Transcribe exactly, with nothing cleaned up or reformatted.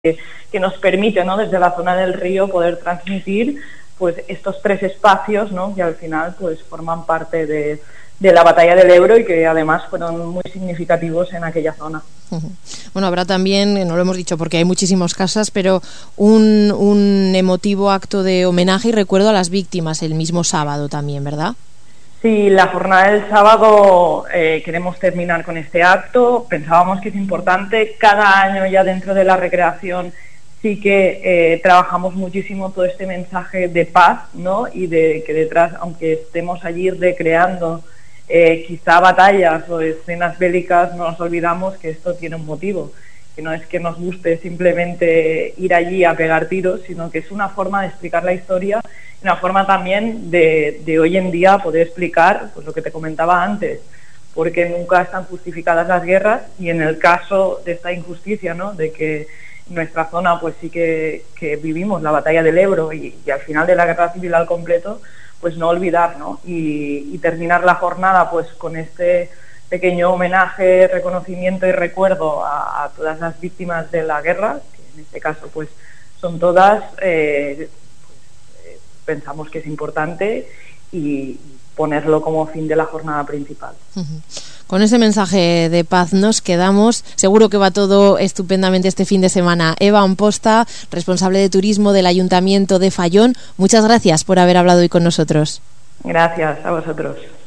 que nos permite, ¿no?, desde la zona del río poder transmitir pues estos tres espacios, ¿no?, que al final pues forman parte de, de la batalla del Ebro y que además fueron muy significativos en aquella zona. Bueno, habrá también, no lo hemos dicho porque hay muchísimas casas, pero un, un emotivo acto de homenaje y recuerdo a las víctimas el mismo sábado también, ¿verdad? Sí, la jornada del sábado eh, queremos terminar con este acto. Pensábamos que es importante. Cada año ya dentro de la recreación sí que eh, trabajamos muchísimo todo este mensaje de paz, ¿no? Y de que detrás, aunque estemos allí recreando eh, quizá batallas o escenas bélicas, no nos olvidamos que esto tiene un motivo, que no es que nos guste simplemente ir allí a pegar tiros, sino que es una forma de explicar la historia, una forma también de, de hoy en día poder explicar pues lo que te comentaba antes, porque nunca están justificadas las guerras y en el caso de esta injusticia, ¿no?, de que en nuestra zona pues sí que, que vivimos la batalla del Ebro y, y al final de la guerra civil al completo, pues no olvidar, ¿no? Y, y terminar la jornada pues con este pequeño homenaje, reconocimiento y recuerdo a, a todas las víctimas de la guerra, que en este caso pues son todas, eh, pues, eh, pensamos que es importante y ponerlo como fin de la jornada principal. Uh-huh. Con ese mensaje de paz nos quedamos. Seguro que va todo estupendamente este fin de semana. Eva Amposta, responsable de turismo del Ayuntamiento de Fallón, muchas gracias por haber hablado hoy con nosotros. Gracias a vosotros.